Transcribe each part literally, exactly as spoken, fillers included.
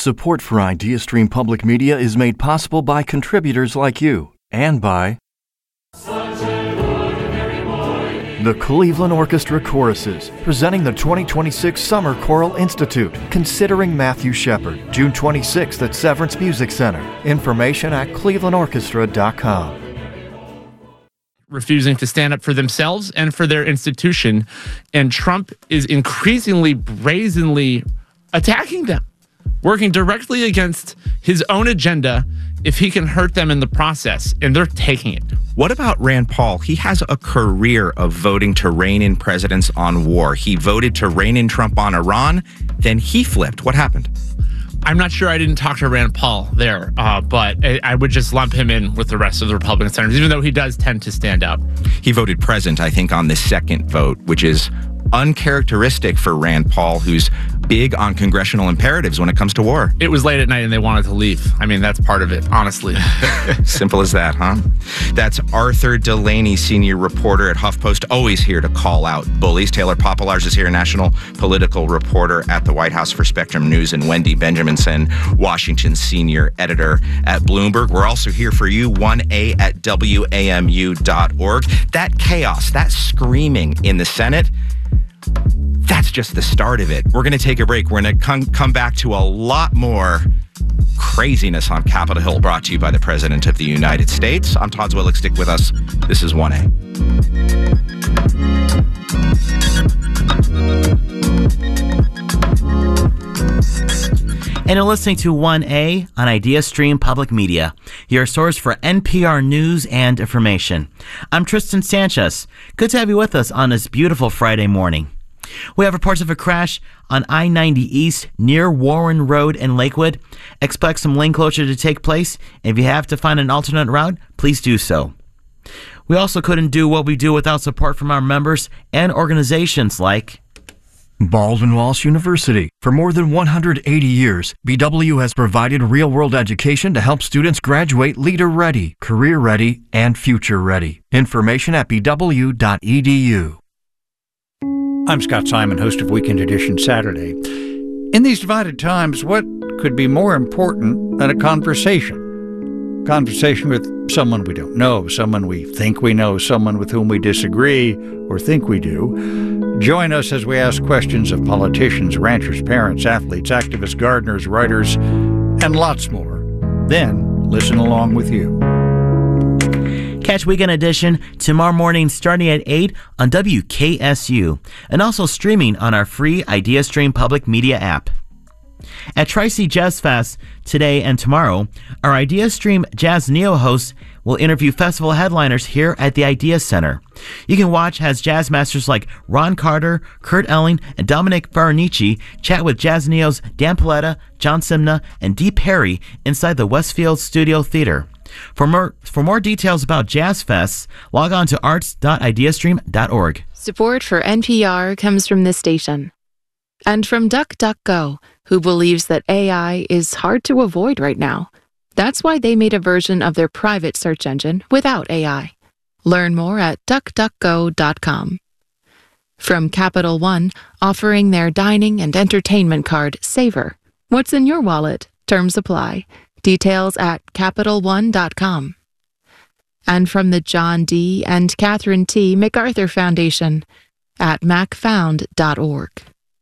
Support for IdeaStream Public Media is made possible by contributors like you and by the Cleveland Orchestra Choruses, presenting the twenty twenty-six Summer Choral Institute, Considering Matthew Shepard, June twenty-sixth at Severance Music Center. Information at cleveland orchestra dot com. Refusing to stand up for themselves and for their institution, and Trump is increasingly brazenly attacking them, working directly against his own agenda if he can hurt them in the process, and they're taking it. What about Rand Paul? He has a career of voting to rein in presidents on war. He voted to rein in Trump on Iran, then he flipped. What happened? I'm not sure. I didn't talk to Rand Paul there, uh, but I, I would just lump him in with the rest of the Republican senators, even though he does tend to stand out. He voted present, I think, on the second vote, which is uncharacteristic for Rand Paul, who's big on congressional imperatives when it comes to war. It was late at night and they wanted to leave. I mean, that's part of it, honestly. Simple as that, huh? That's Arthur Delaney, senior reporter at HuffPost, always here to call out bullies. Taylor Popolars is here, national political reporter at the White House for Spectrum News, and Wendy Benjaminson, Washington senior editor at Bloomberg. We're also here for you, one A at W A M U dot org. That chaos, that screaming in the Senate, that's just the start of it. We're going to take a break. We're going to come, come back to a lot more craziness on Capitol Hill, brought to you by the President of the United States. I'm Todd Zwillich. Stick with us. This is one A. And you're listening to one A on IdeaStream Public Media, your source for N P R news and information. I'm Tristan Sanchez. Good to have you with us on this beautiful Friday morning. We have reports of a crash on I ninety East near Warren Road in Lakewood. Expect some lane closure to take place. If you have to find an alternate route, please do so. We also couldn't do what we do without support from our members and organizations like Baldwin Walsh University. For more than one hundred eighty years, B W has provided real-world education to help students graduate leader-ready, career-ready, and future-ready. Information at b w dot e d u. I'm Scott Simon, host of Weekend Edition Saturday. In these divided times, what could be more important than a conversation? Conversation with someone we don't know, someone we think we know, someone with whom we disagree or think we do. Join us as we ask questions of politicians, ranchers, parents, athletes, activists, gardeners, writers, and lots more. Then listen along with you. Catch Weekend Edition tomorrow morning starting at eight on W K S U and also streaming on our free IdeaStream Public Media app. At Tri-C Jazz Fest today and tomorrow, our IdeaStream Jazz Neo hosts will interview festival headliners here at the Idea Center. You can watch as jazz masters like Ron Carter, Kurt Elling, and Dominic Faranici chat with Jazz Neo's Dan Paletta, John Simna, and Dee Perry inside the Westfield Studio Theater. For more for more details about Jazz Fest, log on to arts dot ideastream dot org. Support for N P R comes from this station. And from DuckDuckGo, who believes that A I is hard to avoid right now. That's why they made a version of their private search engine without A I. Learn more at duck duck go dot com. From Capital One, offering their dining and entertainment card, Savor. What's in your wallet? Terms apply. Details at capital one dot com. And from the John D. and Catherine T. MacArthur Foundation at mac found dot org.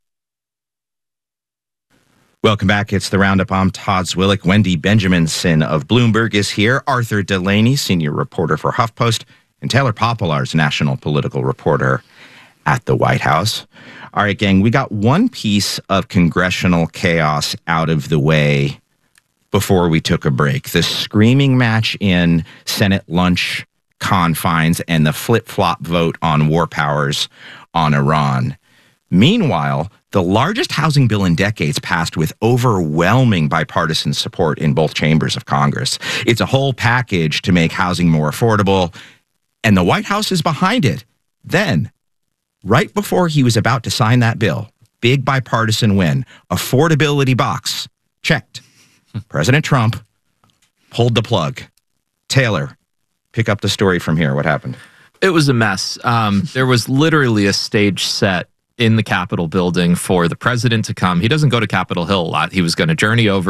Welcome back. It's the Roundup. I'm Todd Zwillich. Wendy Benjaminson of Bloomberg is here. Arthur Delaney, senior reporter for HuffPost, and Taylor Popolars, national political reporter at the White House. All right, gang, we got one piece of congressional chaos out of the way before we took a break. The screaming match in Senate lunch confines and the flip-flop vote on war powers on Iran. Meanwhile, the largest housing bill in decades passed with overwhelming bipartisan support in both chambers of Congress. It's a whole package to make housing more affordable, and the White House is behind it. Then, right before he was about to sign that bill, big bipartisan win, affordability box, checked. President Trump pulled the plug. Taylor, pick up the story from here. What happened? It was a mess. Um, there was literally a stage set in the Capitol building for the president to come. He doesn't go to Capitol Hill a lot. He was going to journey over